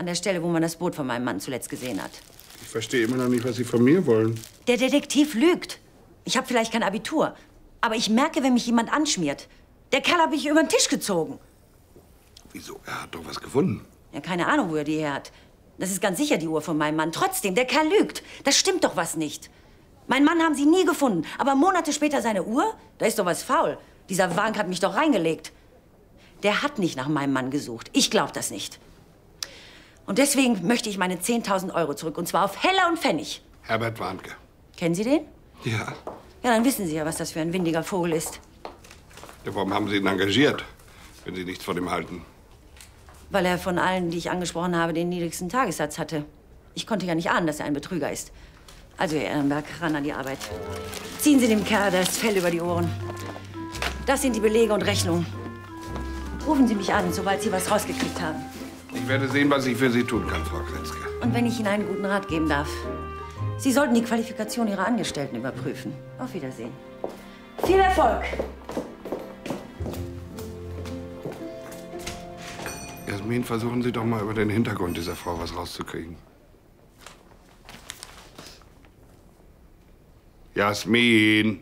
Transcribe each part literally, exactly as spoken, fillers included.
An der Stelle, wo man das Boot von meinem Mann zuletzt gesehen hat. Ich verstehe immer noch nicht, was Sie von mir wollen. Der Detektiv lügt. Ich habe vielleicht kein Abitur. Aber ich merke, wenn mich jemand anschmiert. Der Kerl hat mich über den Tisch gezogen. Wieso? Er hat doch was gefunden. Ja, keine Ahnung, wo er die her hat. Das ist ganz sicher die Uhr von meinem Mann. Trotzdem, der Kerl lügt. Das stimmt doch was nicht. Meinen Mann haben Sie nie gefunden. Aber Monate später seine Uhr? Da ist doch was faul. Dieser Wank hat mich doch reingelegt. Der hat nicht nach meinem Mann gesucht. Ich glaube das nicht. Und deswegen möchte ich meine zehntausend Euro zurück. Und zwar auf Heller und Pfennig. Herbert Warnke. Kennen Sie den? Ja. Ja, dann wissen Sie ja, was das für ein windiger Vogel ist. Ja, warum haben Sie ihn engagiert, wenn Sie nichts von ihm halten? Weil er von allen, die ich angesprochen habe, den niedrigsten Tagessatz hatte. Ich konnte ja nicht ahnen, dass er ein Betrüger ist. Also, Herr Ehrenberg, ran an die Arbeit. Ziehen Sie dem Kerl das Fell über die Ohren. Das sind die Belege und Rechnungen. Rufen Sie mich an, sobald Sie was rausgekriegt haben. Ich werde sehen, was ich für Sie tun kann, Frau Kretzke. Und wenn ich Ihnen einen guten Rat geben darf. Sie sollten die Qualifikation Ihrer Angestellten überprüfen. Auf Wiedersehen. Viel Erfolg! Jasmin, versuchen Sie doch mal über den Hintergrund dieser Frau was rauszukriegen. Jasmin!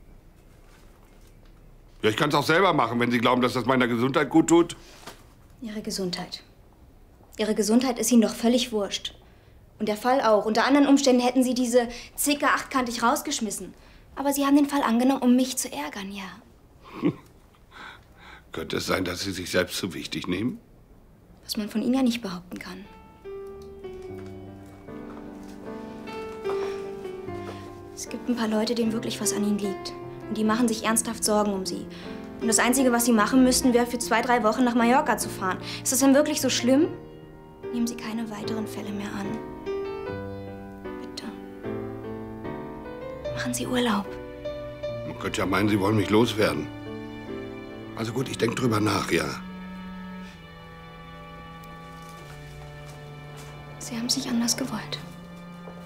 Ja, ich kann es auch selber machen, wenn Sie glauben, dass das meiner Gesundheit gut tut. Ihre Gesundheit. Ihre Gesundheit ist Ihnen doch völlig wurscht. Und der Fall auch. Unter anderen Umständen hätten Sie diese Zicke achtkantig rausgeschmissen. Aber Sie haben den Fall angenommen, um mich zu ärgern, ja. Könnte es sein, dass Sie sich selbst zu wichtig nehmen? Was man von Ihnen ja nicht behaupten kann. Es gibt ein paar Leute, denen wirklich was an Ihnen liegt. Und die machen sich ernsthaft Sorgen um Sie. Und das Einzige, was Sie machen müssten, wäre für zwei, drei Wochen nach Mallorca zu fahren. Ist das denn wirklich so schlimm? Nehmen Sie keine weiteren Fälle mehr an. Bitte. Machen Sie Urlaub. Man könnte ja meinen, Sie wollen mich loswerden. Also gut, ich denke drüber nach, ja. Sie haben es nicht anders gewollt.